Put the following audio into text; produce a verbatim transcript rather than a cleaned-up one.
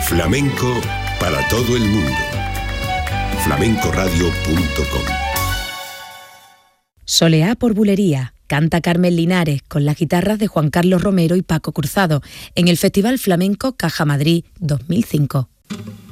Flamenco para todo el mundo. flamenco radio punto com. Soleá por bulería. Canta Carmen Linares con las guitarras de Juan Carlos Romero y Paco Cruzado en el Festival Flamenco Caja Madrid dos mil cinco.